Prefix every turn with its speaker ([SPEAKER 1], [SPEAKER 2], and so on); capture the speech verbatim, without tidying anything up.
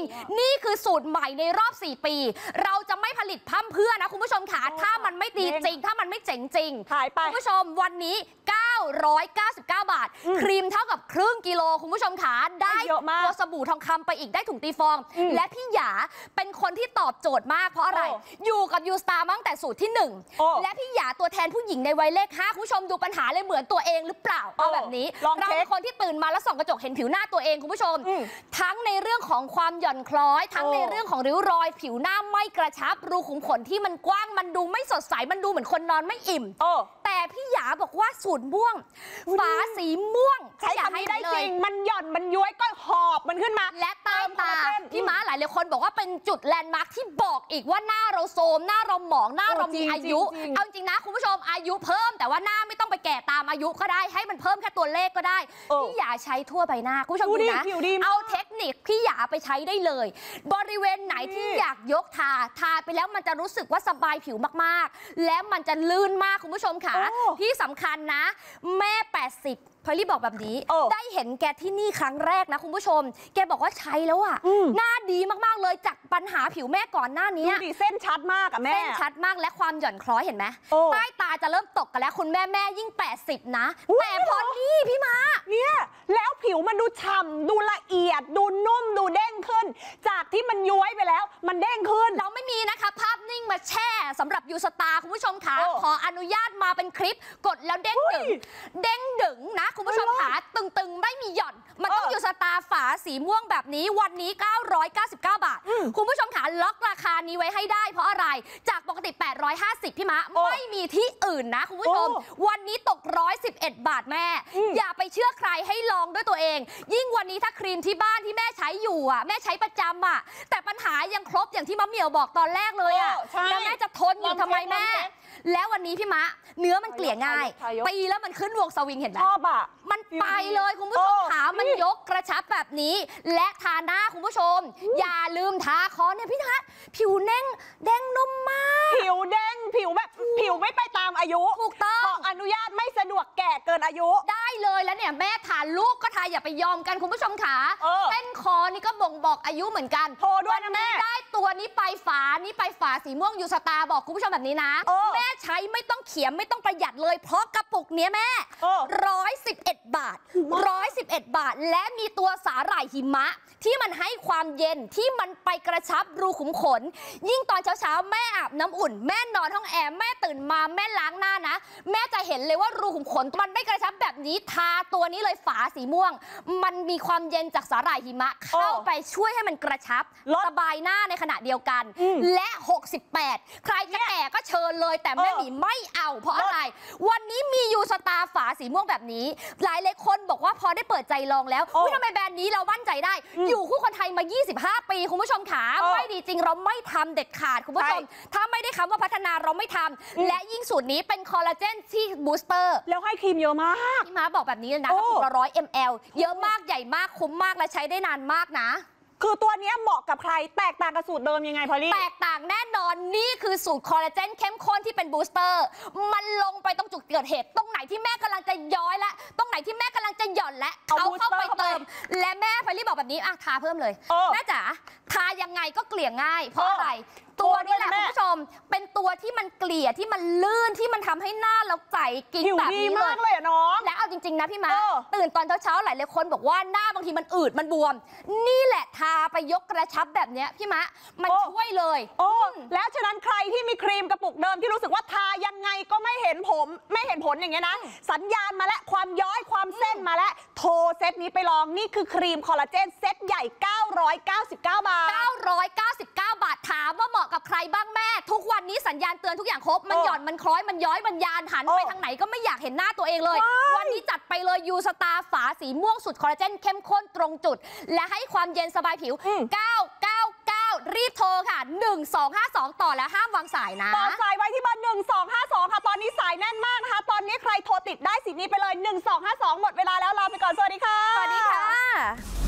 [SPEAKER 1] ๆนี่คือสูตรใหม่ในรอบสี่ปีเราจะไม่ผลิตพั่มเพื่อนะคุณผู้ชมค่ะถ้ามันไม่ดีจริงถ้ามันไม่เจ๋งจริงคุณผู้ชมวันนี้เก้าร้อยเก้าสิบเก้าบาทครีมเท่ากับครึ่งกิโลคุณผู้ชมค่ะได้ตัวสบู่ทองคำไปอีกได้ถุงตีฟองและพี่หยาเป็นคนที่ตอบโจทย์มากเพราะอะไรอยู่กับยูสตาร์ตั้งแต่สูตรที่หนึ่งและพี่หยาตัวแทนผู้หญิงในวัยเลขห้าคุณผู้ชมดูปัญหาเลยเหมือนตัวเองหรือเปล่าเอาแบบนี้เราเป็นคนที่ตื่นมาแล้วส่องกระจกเห็นผิวหน้าตัวเองคุณผู้ชมทั้งในเรื่องของความหย่อนคล้อยทั้งในเรื่องของริ้วรอยผิวหน้าไม่กระชับรูขุมขนที่มันกว้างมันดูไม่สดใสมันดูเหมือนคนนอนไม่อิ่มแต่พี่หยาบอกว่าสูตรม่วงฝาสีม่วง
[SPEAKER 2] ใช้คำนี้ได้จริงมันหย่อนมันย้วยก็หอบมันขึ้นมา
[SPEAKER 1] และใต้ตาพี่ม้าหลายหลายคนบอกว่าเป็นจุดแลนด์มาร์คที่บอกอีกว่าหน้าเราโทรมหน้าเราหมองหน้าเรามีอายุเอาจริงนะคุณผู้ชมอายุเพิ่มแต่ว่าหน้าไม่ต้องไปแก่ตามอายุก็ได้ให้มันเพิ่มแค่ตัวเลขก็ได้พี่หยาใช้ทั่วใบหน้าคุณผู้ชมดูนะเอาเทคนิคพี่หยาไปใช้ได้เลยบริเวณไหนที่อยากยกทาทาไปแล้วมันจะรู้สึกว่าสบายผิวมากๆและมันจะลื่นมากคุณผู้ชมค่ะที่สำคัญนะแม่แปดสิบพอลี่บอกแบบนี้ได้เห็นแกที่นี่ครั้งแรกนะคุณผู้ชมแกบอกว่าใช้แล้วอ่ะหน้าดีมากๆเลยจากปัญหาผิวแม่ก่อนหน้านี้
[SPEAKER 2] เส้นชัดมากอะแม่
[SPEAKER 1] เส้นชัดมากและความหย่อนคล้อยเห็นไหมใต้ตาจะเริ่มตกกันแล้วคุณแม่แม่ยิ่งแปดสิบนะแต่พอนี่พี่มา
[SPEAKER 2] เนี่ยแล้วผิวมันดูฉ่ำดูละเอียดดูนุ่มดูเด้งขึ้นจากที่มันย้วยไปแล้วมันเด้งขึ้น
[SPEAKER 1] เราไม่มีนะคะภาพนิ่งมาแช่สำหรับยูสตาร์คุณผู้ชมค่ะขออนุญาตมาเป็นคลิปกดแล้วเด้งดึงเด้งดึงนะคุณผู้ชมค่ะตึงๆไม่มีหย่อนมันต้องยูสตาร์ฝาสีม่วงแบบนี้วันนี้เก้าร้อยเก้าสิบเก้าบาทคุณผู้ชมค่ะล็อกราคานี้ไว้ให้ได้เพราะอะไรจากปกติแปดร้อยห้าสิบพี่มะไม่มีที่อื่นนะคุณผู้ชมวันนี้ตกหนึ่งร้อยสิบเอ็ดบาทแม่อย่าไปเชื่อใครให้ลองด้วยตัวเองยิ่งวันนี้ถ้าครีมที่บ้านที่แม่ใช้อยู่อ่ะแม่ใช้ประจำอ่ะแต่ปัญหายังครบอย่างที่มะเหมี่ยวบอกตอนแรกเลยอ่ะแล้วแม่จะทนอยู่ทำไมแม่แล้ววันนี้พี่มะเนื้อมันเกลี่ยง่ายตีแล้วมันขึ้นวงสวิงเห็นไหม
[SPEAKER 2] ชอบอ่ะ
[SPEAKER 1] มันไปเลยคุณผู้ชมขามันยกกระชับแบบนี้และทาหน้าคุณผู้ชมอย่าลืมทาคอเนี่ยพี่ทัศน์ผิวเด้งเด้งนุ่มมาก
[SPEAKER 2] ผิวเด้งผิวแบบผิวไม่ไปตามอายุ
[SPEAKER 1] ถูกต้อง
[SPEAKER 2] ขออนุญาตไม่สะดวกแก่เกินอายุ
[SPEAKER 1] ได้เลยแล้วเนี่ยแม่ทาลูกก็ทาอย่าไปยอมกันคุณผู้ชมขาเต้นคอนี่ก็บ่งบอกอายุเหมือนกัน
[SPEAKER 2] โทรด้วยนะแม่
[SPEAKER 1] ได้ตัวนี้ไปฝานี้ไปฝาสีม่วงยูสตาร์บอกคุณผู้ชมแบบนี้นะแม่ใช้ไม่ต้องเขียมไม่ต้องประหยัดเลยเพราะกระปุกเนี้ยแม่ร้อยสิบเอ็ดบาทร้อยสิบเอ็ดบาทและมีตัวสาหร่ายหิมะที่มันให้ความเย็นที่มันไปกระชับรูขุมขนยิ่งตอนเช้าๆแม่อาบน้ำอุ่นแม่นอนห้องแอร์แม่ตื่นมาแม่ล้างหน้านะแม่จะเห็นเลยว่ารูขุมขนมันไม่กระชับแบบนี้ทาตัวนี้เลยฝาสีม่วงมันมีความเย็นจากสาหร่ายหิมะเข้าไปช่วยให้มันกระชับสบายหน้าในขณะเดียวกันและหกสิบแปดใครจะแก่ก็เชิญเลยแต่แม่หมีไม่เอาเพราะอะไรวันนี้มียูสตาร์ฝาสีม่วงแบบนี้หลายหลายคนบอกว่าพอได้เปิดใจลองแล้วอุ๊ยทำไมแบรนด์นี้เรามั่นใจได้อยู่คู่คนไทยมายี่สิบห้าปีคุณผู้ชมขาไม่ดีจริงเราไม่ทำเด็ดขาดคุณผู้ชมถ้าไม่ได้คำว่าพัฒนาเราไม่ทำและยิ่งสูตรนี้เป็นคอลลาเจนที่บูสเตอร์
[SPEAKER 2] แล้วให้ครีมเยอะมาก
[SPEAKER 1] พี่ม้าบอกแบบนี้เลยนะกระปุกละร้อยมลเยอะมากใหญ่มากคุ้มมากและใช้ได้นานมากนะ
[SPEAKER 2] คือตัวนี้เหมาะกับใครแตกต่างกับสูตรเดิมยังไงพอลี่
[SPEAKER 1] แตกต่างแน่นอนนี่คือสูตรคอลลาเจนเข้มข้นที่เป็นบูสเตอร์มันลงไปตรงจุดเกิดเหตุตรงไหนที่แม่กำลังจะย้อยและตรงไหนที่แม่กำลังจะหย่อนและเอาเข้าไปเติมและแม่พอลี่บอกแบบนี้อ่ะทาเพิ่มเลยแม่จ๋าทายังไงก็เกลี่ยง่ายเพราะอะไรตัวนี้แหละคุณผู้ชมเป็นตัวที่มันเกลี่ยที่มันลื่นที่มันทำให้หน้าเราใสกิ๊กแบบนี้เลย
[SPEAKER 2] เลยน้อง
[SPEAKER 1] และเอาจริงๆนะพี่มาตื่นตอนเช้าๆหลายๆคนบอกว่าหน้าบางทีมันอืดมันบวมนี่แหละทาไปยกกระชับแบบนี้พี่มะมันช่วยเลย
[SPEAKER 2] โอ้แล้วฉะนั้นใครที่มีครีมกระปุกเดิมที่รู้สึกว่าทายังไงก็ไม่เห็นผมไม่เห็นผลอย่างเงี้ยนะสัญญาณมาแล้วความย้อยความเส้นมาแล้วโทรเซตนี้ไปลองนี่คือครีมคอลลาเจนเซตใหญ่เก้าร้อยเก้าสิบเก้าบาท
[SPEAKER 1] เก้าร้อยเก้าสิบเก้าบาทถามว่าเหมาะกับใครบ้างแม่ทุกวันนี้สัญญาณเตือนทุกอย่างครบมันหย่อนมันคล้อยมันย้อยมันยานหันไปทางไหนก็ไม่อยากเห็นหน้าตัวเองเลยวันนี้จัดไปเลยยูสตาร์ฝาสีม่วงสุดคอลลาเจนเข้มข้นตรงจุดและให้ความเย็นสบายผิวเก้า เก้า เก้ารีบโทรค่ะหนึ่งสองห้าสองต่อแล้วห้ามวางสายนะ
[SPEAKER 2] ต่อสายไว้ที่เบอร์หนึ่งสองห้าสองค่ะตอนนี้สายแน่นมากนะคะตอนนี้ใครโทรติดได้สิทธิ์นี้ไปเลยหนึ่งสองห้าสองหมดเวลาแล้วลาไปก่อนสวัสดีค่ะ
[SPEAKER 1] สวัสดีค่ะ